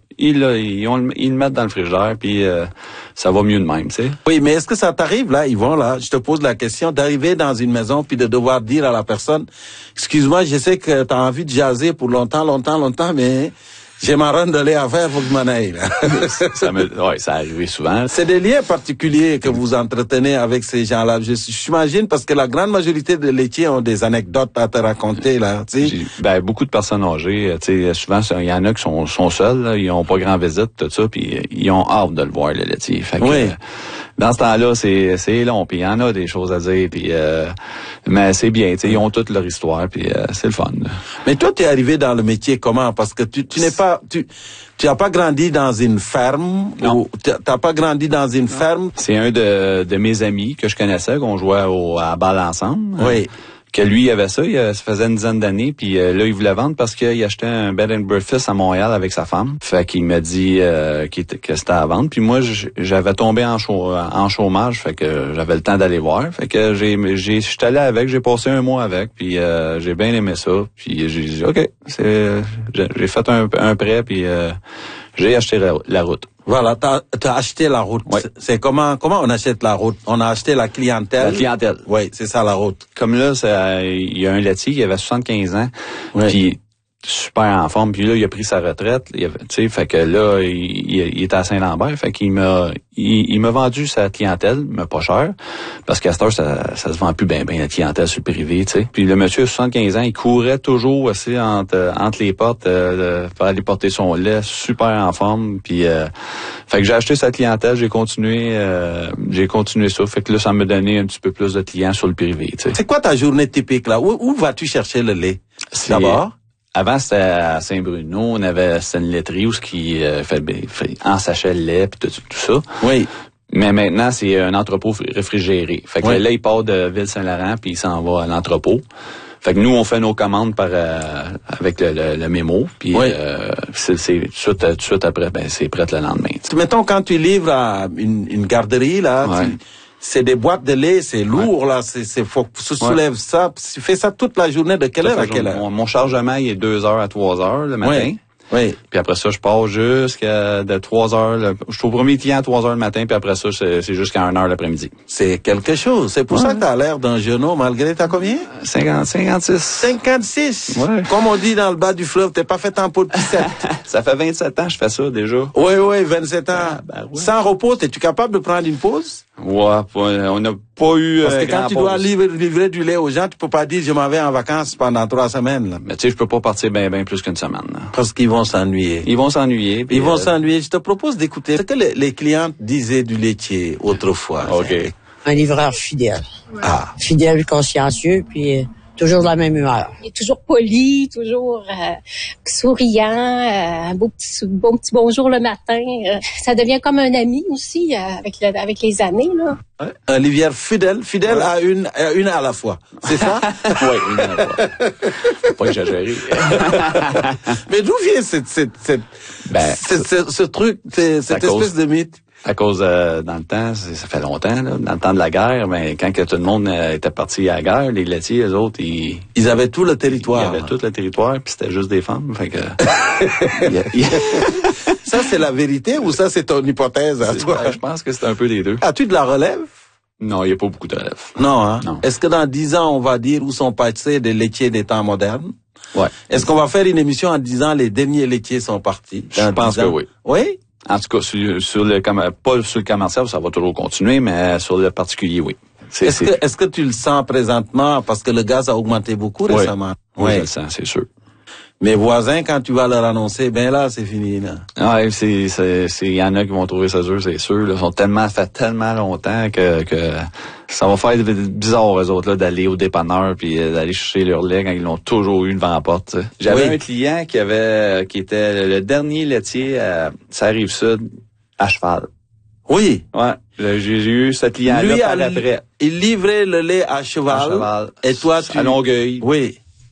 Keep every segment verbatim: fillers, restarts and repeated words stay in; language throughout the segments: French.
ils, là, ils, ont, ils le mettent dans le frigidaire, puis euh, ça va mieux de même, tu sais. Oui, mais est-ce que ça t'arrive, là, Yvon, là, je te pose la question, d'arriver dans une maison, puis de devoir dire à la personne, excuse-moi, je sais que t'as envie de jaser pour longtemps, longtemps, longtemps, mais j'ai ma ronde de lait à faire, faut que je m'en aille, là. ça me, ouais, ça arrive souvent. C'est des liens particuliers que vous entretenez avec ces gens-là. Je, j'imagine, parce que la grande majorité des laitiers ont des anecdotes à te raconter, là, tu sais. Ben, beaucoup de personnes âgées, tu sais, souvent, il y en a qui sont, sont seuls, là, ils ont pas grand visite, tout ça, puis ils ont hâte de le voir, le laitier. Fait que, oui. euh, dans ce temps-là, c'est, c'est long, puis il y en a des choses à dire, puis euh, mais c'est bien, tu sais, ils ont toute leur histoire, puis euh, c'est le fun. Mais toi, t'es arrivé dans le métier comment? Parce que tu, tu n'es pas, tu, tu as pas grandi dans une ferme? Non. Ou t'as pas grandi dans une non. ferme? C'est un de, de mes amis que je connaissais, qu'on jouait au, à la balle ensemble. Oui. Que lui, il avait ça, il, ça faisait une dizaine d'années, puis euh, là, il voulait vendre parce qu'il achetait un bed and breakfast à Montréal avec sa femme. Fait qu'il m'a dit euh, qu'il était, que c'était à vendre. Puis moi, j'avais tombé en, chau, en chômage, fait que j'avais le temps d'aller voir. Fait que j'ai, j'ai, j'étais allé avec, j'ai passé un mois avec, puis euh, j'ai bien aimé ça. Puis j'ai dit, OK, c'est, j'ai, j'ai fait un, un prêt, puis euh, j'ai acheté la, la route. Voilà, t'as, t'as acheté la route. Oui. C'est, c'est comment, comment on achète la route? On a acheté la clientèle. La clientèle. Oui, c'est ça la route. Comme là, il y a un laitier qui avait soixante-quinze ans. Oui. Puis super en forme, puis là, il a pris sa retraite, tu sais, fait que là, il, il, il était à Saint-Lambert, fait qu'il m'a, il, il m'a vendu sa clientèle, mais pas cher, parce qu'à cette heure, ça, ça se vend plus bien, bien la clientèle sur le privé, tu sais. Puis le monsieur, soixante-quinze ans, il courait toujours aussi entre, entre les portes, euh, pour aller porter son lait, super en forme, puis euh, fait que j'ai acheté sa clientèle, j'ai continué, euh, j'ai continué ça, fait que là, ça me donnait un petit peu plus de clients sur le privé, tu sais. C'est quoi ta journée typique, là? Où, où vas-tu chercher le lait? C'est... D'abord? Avant, c'était à Saint-Bruno, on avait c'était une laiterie où ce qui euh, fait, fait en sachet le lait puis tout, tout ça. Oui. Mais maintenant, c'est un entrepôt réfrigéré. Fait que oui. Là, il part de Ville-Saint-Laurent puis il s'en va à l'entrepôt. Fait que nous, on fait nos commandes par euh, avec le, le, le mémo. Puis oui. euh, c'est, c'est tout de suite, tout de suite après, ben c'est prêt le lendemain. T'sais. Mettons quand tu livres à une, une garderie là. Ouais. Tu... C'est des boîtes de lait, c'est lourd, ouais. là, c'est, c'est, faut que tu soulèves ouais. ça. Tu fais ça toute la journée, de quelle heure à quelle heure? Mon, mon chargement, il est deux heures à trois heures le matin. Oui. Oui. Puis après ça, je pars jusqu'à de trois heures. Le, je suis au premier client à trois heures le matin, puis après ça, c'est, c'est jusqu'à une heure l'après-midi. C'est quelque chose. C'est pour ouais. ça que t'as l'air d'un genou, malgré t'as combien? cinquante, cinquante-six. cinquante-six? Ouais. Comme on dit dans le bas du fleuve, t'es pas fait en pot de piscette. Ça fait vingt-sept ans que je fais ça, déjà. Oui, oui, vingt-sept ans. Ah, ben ouais. Sans repos, es-tu capable de prendre une pause? Ouais, on n'a pas eu... Parce que quand tu pause. dois livrer, livrer du lait aux gens, tu peux pas dire, je m'en vais en vacances pendant trois semaines, là. Mais tu sais, je peux pas partir bien, bien plus qu'une semaine, là. Parce qu'ils vont s'ennuyer. Ils vont s'ennuyer. Ils vont euh... s'ennuyer. Je te propose d'écouter ce que les, les clients disaient du laitier autrefois. OK. Un livreur fidèle. Ah. Fidèle, consciencieux, puis euh, toujours de la même humeur. Il est toujours poli, toujours euh, souriant, euh, un beau petit, bon petit bonjour le matin. Euh, ça devient comme un ami aussi euh, avec, le, avec les années, là. Ouais. Un livreur fidèle, fidèle ouais. à une, à une à la fois. C'est ça? Oui, une à la fois. Faut pas exagérer. Mais d'où vient cette, cette, cette, ben, cette, ce, ce truc, cette, cette espèce cause... de mythe? À cause, euh, dans le temps, ça fait longtemps, là, dans le temps de la guerre, ben, quand que tout le monde euh, était parti à la guerre, les laitiers, eux autres, ils... Ils avaient tout le territoire. Ils avaient tout le territoire, puis c'était juste des femmes, fait que... y a, y a... Ça, c'est la vérité ou ça, c'est ton hypothèse à toi? Ben, je pense que c'est un peu les deux. As-tu de la relève? Non, il n'y a pas beaucoup de relève. Non, hein? Non. Est-ce que dans dix ans, on va dire où sont passés des laitiers des temps modernes? Ouais. Est-ce qu'on va faire une émission en disant les derniers laitiers sont partis? Je pense que oui. Oui? En tout cas, sur, sur le pas sur le commercial, ça va toujours continuer, mais sur le particulier, oui. C'est, est-ce, c'est... Que, est-ce que tu le sens présentement parce que le gaz a augmenté beaucoup oui. récemment? Oui, oui, je le sens, c'est sûr. Mes voisins, quand tu vas leur annoncer, ben là, c'est fini, là. Ouais, c'est, c'est, c'est, il y en a qui vont trouver ça dur, c'est sûr, là. Ils sont tellement, fait tellement longtemps que, que, ça va faire bizarre, eux autres, là, d'aller au dépanneur puis d'aller chercher leur lait quand ils l'ont toujours eu devant la porte, t'sais. J'avais oui. un client qui avait, qui était le dernier laitier à, ça arrive sud, à cheval. Oui. Ouais. J'ai eu ce client-là par après. Il livrait le lait à cheval. À cheval. Et toi, tu... À Longueuil. Oui.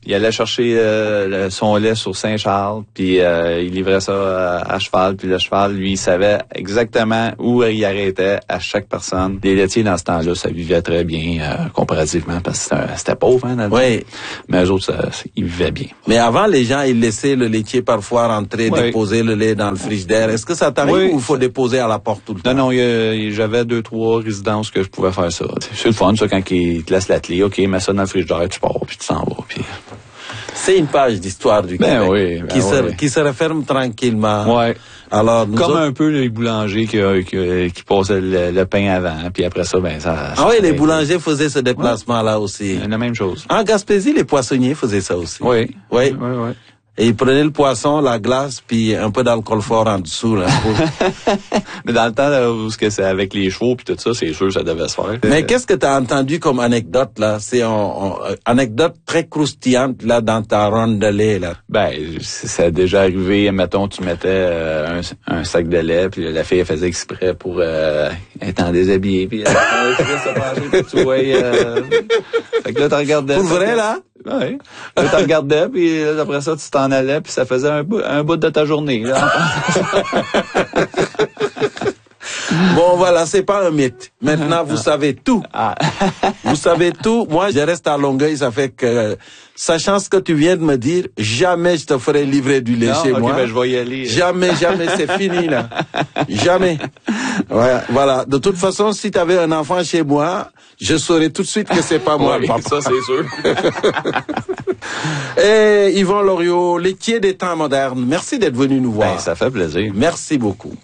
Il allait chercher euh, le, son lait sur Saint-Charles, puis euh, il livrait ça à, à cheval, puis le cheval, lui, il savait exactement où il arrêtait à chaque personne. Les laitiers, dans ce temps-là, ça vivait très bien, euh, comparativement, parce que c'était, c'était pauvre, hein, dans le Oui. temps. Mais eux autres, ça, ils vivaient bien. Mais avant, les gens, ils laissaient le laitier parfois rentrer, Oui. déposer le lait dans le frigidaire. Est-ce que ça t'arrive Oui. ou il faut déposer à la porte tout le temps? Non, non, il y a, j'avais deux, trois résidences que je pouvais faire ça. C'est le fun, ça, quand ils te laissent la clé. OK, mets ça dans le frigidaire, tu pars, puis tu t'en vas, puis... C'est une page d'histoire du Ben Québec oui, ben qui, se, oui. qui se referme tranquillement. Ouais. Alors, nous Comme autres... un peu les boulangers qui, qui, qui passaient le, le pain avant, puis après ça, ben ça... Ah oui, ça les fait- boulangers faisaient ce déplacement-là aussi. La même chose. En Gaspésie, les poissonniers faisaient ça aussi. Oui. Oui. Oui, oui. Et ils prenaient le poisson, la glace, puis un peu d'alcool fort en dessous. Là, pour... Mais dans le temps, là, où c'est c'est avec les chevaux puis tout ça, c'est sûr que ça devait se faire. Mais qu'est-ce que tu as entendu comme anecdote, là? C'est une anecdote très croustillante, là, dans ta ronde de lait, là. Ben, c- ça a déjà arrivé, mettons, tu mettais euh, un, un sac de lait, puis la fille, elle faisait exprès pour euh, être en déshabillé, puis elle faisait se pencher, puis tu vois... Euh... Fait que là, tu regardais... Pour vrai, là? Oui. Là, tu regardais, puis là, après ça, tu t'en allais, puis ça faisait un bout, un bout de ta journée, là. Bon, voilà, c'est pas un mythe. Maintenant, vous savez tout. Ah. Vous savez tout. Moi, je reste à Longueuil, ça fait que, sachant ce que tu viens de me dire, jamais je te ferai livrer du lait Non, chez ok, moi. ben, je vais y aller. Jamais, jamais, c'est fini, là. Jamais. Ouais, voilà. De toute façon, si tu avais un enfant chez moi, je saurais tout de suite que c'est pas moi, Oui, le papa. ça, c'est sûr. Et Yvon Loriot, laitier des temps modernes, merci d'être venu nous voir. Ben, ça fait plaisir. Merci beaucoup.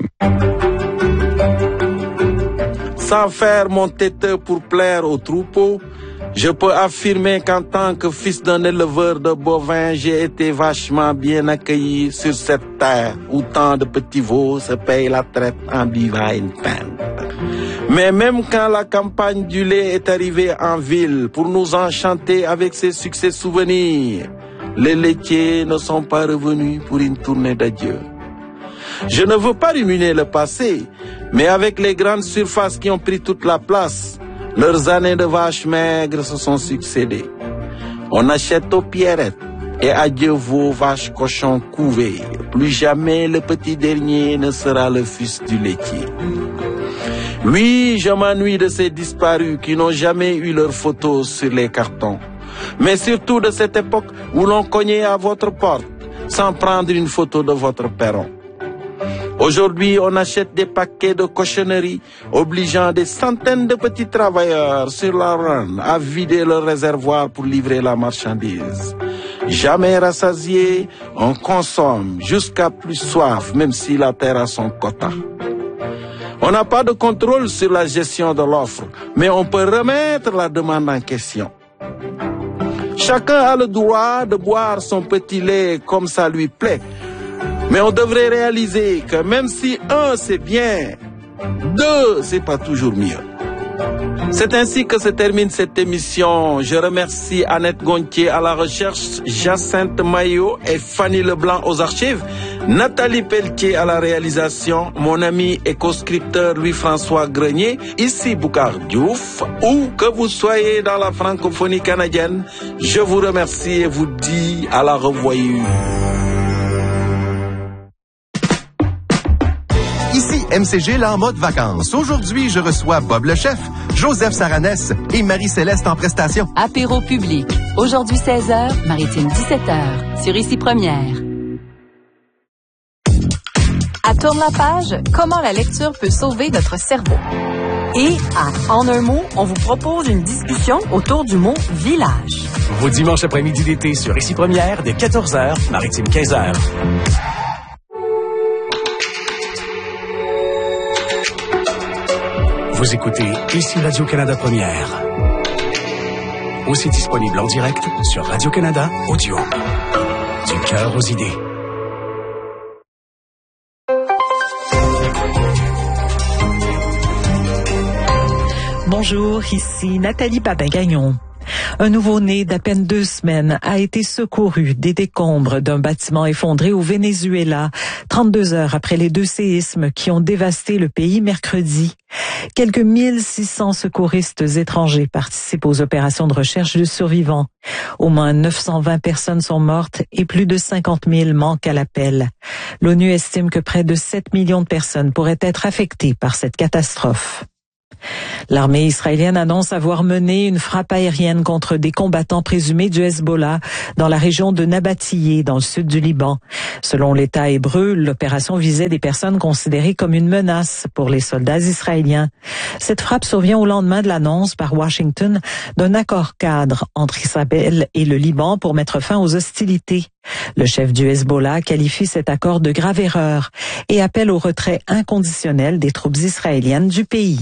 Sans faire mon têteux pour plaire au troupeau, je peux affirmer qu'en tant que fils d'un éleveur de bovins, j'ai été vachement bien accueilli sur cette terre où tant de petits veaux se payent la traite en buvant une pinte. Mais même quand la campagne du lait est arrivée en ville pour nous enchanter avec ses succès souvenirs, les laitiers ne sont pas revenus pour une tournée d'adieu. Je ne veux pas ruminer le passé, mais avec les grandes surfaces qui ont pris toute la place, leurs années de vaches maigres se sont succédées. On achète aux pierrettes et adieu vos vaches cochons couvées. Plus jamais le petit dernier ne sera le fils du laitier. Oui, je m'ennuie de ces disparus qui n'ont jamais eu leurs photos sur les cartons. Mais surtout de cette époque où l'on cognait à votre porte sans prendre une photo de votre perron. Aujourd'hui, on achète des paquets de cochonneries, obligeant des centaines de petits travailleurs sur la run à vider leur réservoir pour livrer la marchandise. Jamais rassasié, on consomme jusqu'à plus soif, même si la terre a son quota. On n'a pas de contrôle sur la gestion de l'offre, mais on peut remettre la demande en question. Chacun a le droit de boire son petit lait comme ça lui plaît. Mais on devrait réaliser que même si un c'est bien, deux c'est pas toujours mieux. C'est ainsi que se termine cette émission. Je remercie Annette Gontier à la recherche, Jacinthe Maillot et Fanny Leblanc aux archives, Nathalie Pelletier à la réalisation, mon ami et co-scripteur Louis-François Grenier, ici Boucar Diouf, où que vous soyez dans la francophonie canadienne, je vous remercie et vous dis à la revoyure. Ici M C G, là en mode vacances. Aujourd'hui, je reçois Bob le chef, Joseph Saranès et Marie-Céleste en prestation. Apéro public. Aujourd'hui seize heures, Maritime dix-sept heures. Sur Ici Première. À Tourne la page, comment la lecture peut sauver notre cerveau. Et à En un mot, on vous propose une discussion autour du mot village. Vos dimanches après-midi d'été sur Ici Première, dès quatorze heures, Maritime quinze heures. Vous écoutez Ici Radio-Canada Première. Aussi disponible en direct sur Radio-Canada Audio. Du cœur aux idées. Bonjour, ici Nathalie Papin-Gagnon. Un nouveau-né d'à peine deux semaines a été secouru des décombres d'un bâtiment effondré au Venezuela, trente-deux heures après les deux séismes qui ont dévasté le pays mercredi. Quelques mille six cents secouristes étrangers participent aux opérations de recherche de survivants. Au moins neuf cent vingt personnes sont mortes et plus de cinquante mille manquent à l'appel. L'ONU estime que près de sept millions de personnes pourraient être affectées par cette catastrophe. L'armée israélienne annonce avoir mené une frappe aérienne contre des combattants présumés du Hezbollah dans la région de Nabatiyeh, dans le sud du Liban. Selon l'État hébreu, l'opération visait des personnes considérées comme une menace pour les soldats israéliens. Cette frappe survient au lendemain de l'annonce par Washington d'un accord cadre entre Israël et le Liban pour mettre fin aux hostilités. Le chef du Hezbollah qualifie cet accord de grave erreur et appelle au retrait inconditionnel des troupes israéliennes du pays.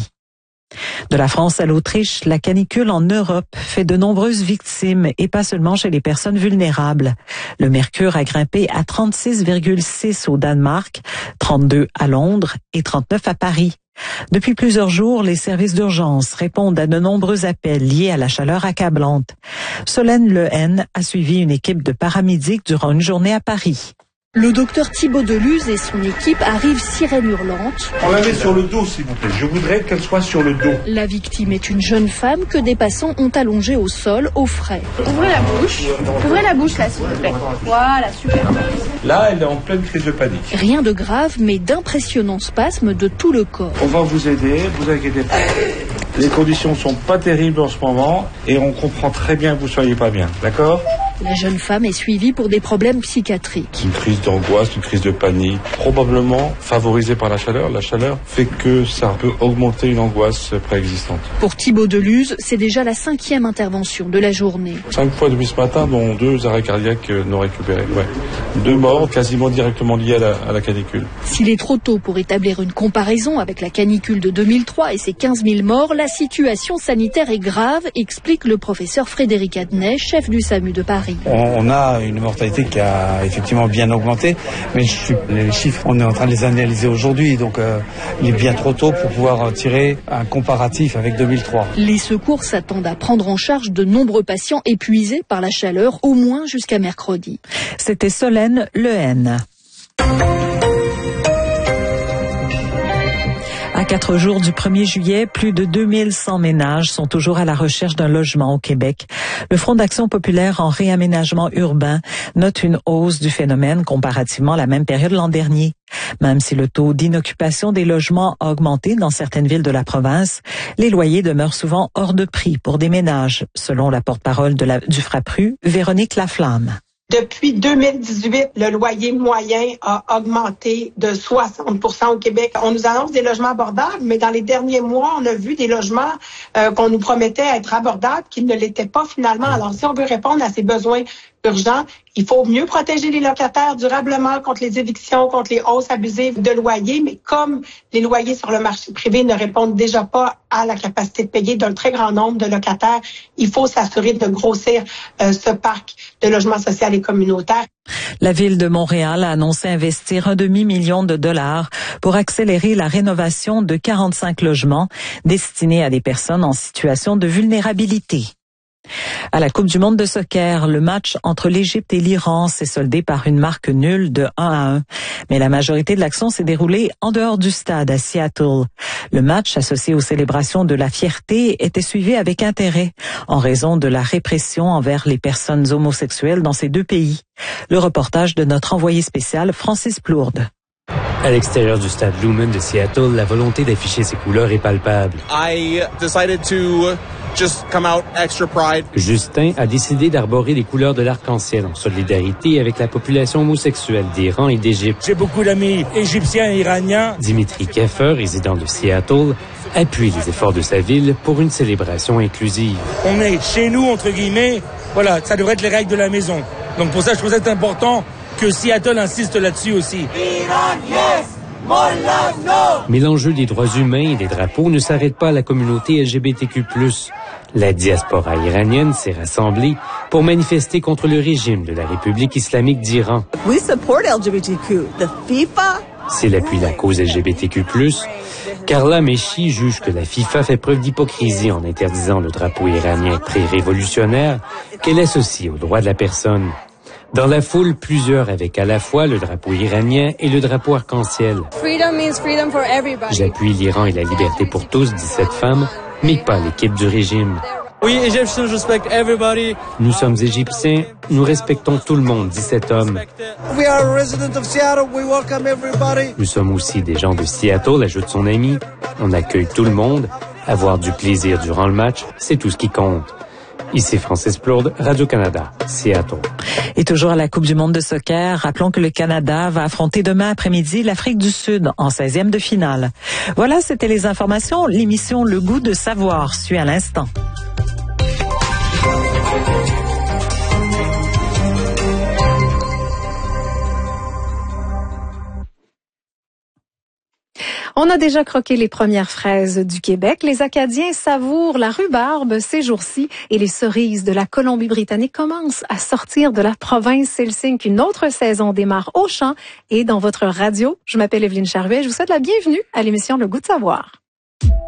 De la France à l'Autriche, la canicule en Europe fait de nombreuses victimes et pas seulement chez les personnes vulnérables. Le mercure a grimpé à trente-six virgule six au Danemark, trente-deux à Londres et trente-neuf à Paris. Depuis plusieurs jours, les services d'urgence répondent à de nombreux appels liés à la chaleur accablante. Solène Lehen a suivi une équipe de paramédics durant une journée à Paris. Le docteur Thibaut Deluz et son équipe arrivent sirène hurlante. On la met sur le dos, s'il vous plaît. Je voudrais qu'elle soit sur le dos. La victime est une jeune femme que des passants ont allongée au sol, au frais. Ouvrez la bouche. Ouvrez la bouche, là, s'il vous plaît. Voilà, super. Là, elle est en pleine crise de panique. Rien de grave, mais d'impressionnants spasmes de tout le corps. On va vous aider, vous inquiétez pas. Les conditions sont pas terribles en ce moment et on comprend très bien que vous soyez pas bien, d'accord ? La jeune femme est suivie pour des problèmes psychiatriques. Une crise d'angoisse, une crise de panique, probablement favorisée par la chaleur. La chaleur fait que ça peut augmenter une angoisse préexistante. Pour Thibaut Deluz, c'est déjà la cinquième intervention de la journée. Cinq fois depuis ce matin, dont deux arrêts cardiaques non récupérés. Ouais. Deux morts quasiment directement liés à la, à la canicule. S'il est trop tôt pour établir une comparaison avec la canicule de deux mille trois et ses quinze mille morts, la situation sanitaire est grave, explique le professeur Frédéric Adnet, chef du SAMU de Paris. On a une mortalité qui a effectivement bien augmenté, mais les chiffres, on est en train de les analyser aujourd'hui, donc euh, il est bien trop tôt pour pouvoir tirer un comparatif avec deux mille trois. Les secours s'attendent à prendre en charge de nombreux patients épuisés par la chaleur, au moins jusqu'à mercredi. C'était Solène Lehen. À quatre jours du premier juillet, plus de deux mille cent ménages sont toujours à la recherche d'un logement au Québec. Le Front d'action populaire en réaménagement urbain note une hausse du phénomène comparativement à la même période l'an dernier. Même si le taux d'inoccupation des logements a augmenté dans certaines villes de la province, les loyers demeurent souvent hors de prix pour des ménages, selon la porte-parole de la, du FRAPRU, Véronique Laflamme. Depuis deux mille dix-huit, le loyer moyen a augmenté de soixante pour cent au Québec. On nous annonce des logements abordables, mais dans les derniers mois, on a vu des logements euh, qu'on nous promettait être abordables qui ne l'étaient pas finalement. Alors, si on veut répondre à ces besoins urgents, il faut mieux protéger les locataires durablement contre les évictions, contre les hausses abusives de loyers. Mais comme les loyers sur le marché privé ne répondent déjà pas à la capacité de payer d'un très grand nombre de locataires, il faut s'assurer de grossir euh, ce parc de logements sociaux et communautaires. La Ville de Montréal a annoncé investir un demi-million de dollars pour accélérer la rénovation de quarante-cinq logements destinés à des personnes en situation de vulnérabilité. À la Coupe du monde de soccer, le match entre l'Égypte et l'Iran s'est soldé par une marque nulle de un à un. Mais la majorité de l'action s'est déroulée en dehors du stade à Seattle. Le match, associé aux célébrations de la fierté, était suivi avec intérêt en raison de la répression envers les personnes homosexuelles dans ces deux pays. Le reportage de notre envoyé spécial, Francis Plourde. À l'extérieur du stade Lumen de Seattle, la volonté d'afficher ses couleurs est palpable. I decided to just come out extra pride. Justin a décidé d'arborer les couleurs de l'arc-en-ciel en solidarité avec la population homosexuelle d'Iran et d'Égypte. J'ai beaucoup d'amis égyptiens et iraniens. Dimitri Keffer, résident de Seattle, appuie les efforts de sa ville pour une célébration inclusive. On est chez nous, entre guillemets. Voilà, ça devrait être les règles de la maison. Donc pour ça, je trouve ça important que Seattle insiste là-dessus aussi. Iran, yes! Mais l'enjeu des droits humains et des drapeaux ne s'arrête pas à la communauté L G B T Q plus. La diaspora iranienne s'est rassemblée pour manifester contre le régime de la République islamique d'Iran. We support L G B T Q. The FIFA S'il appuie la cause L G B T Q plus, Carla Meshi juge que la FIFA fait preuve d'hypocrisie en interdisant le drapeau iranien pré-révolutionnaire qu'elle associe aux droits de la personne. Dans la foule, plusieurs avec à la fois le drapeau iranien et le drapeau arc-en-ciel. J'appuie l'Iran et la liberté pour tous, dit cette femme, mais pas l'équipe du régime. We Egyptians respect everybody. Nous sommes Égyptiens, nous respectons tout le monde, dit cet homme. We are residents of Seattle. We welcome everybody. Nous sommes aussi des gens de Seattle, ajoute son ami. On accueille tout le monde. Avoir du plaisir durant le match, c'est tout ce qui compte. Ici Francis Plourde, Radio-Canada, Seattle. Et toujours à la Coupe du monde de soccer, rappelons que le Canada va affronter demain après-midi l'Afrique du Sud en seizième de finale. Voilà, c'était les informations. L'émission Le goût de savoir suit à l'instant. On a déjà croqué les premières fraises du Québec. Les Acadiens savourent la rhubarbe ces jours-ci et les cerises de la Colombie-Britannique commencent à sortir de la province. C'est le signe qu'une autre saison démarre au champ et dans votre radio. Je m'appelle Evelyne Charvet. Je vous souhaite la bienvenue à l'émission Le goût de savoir.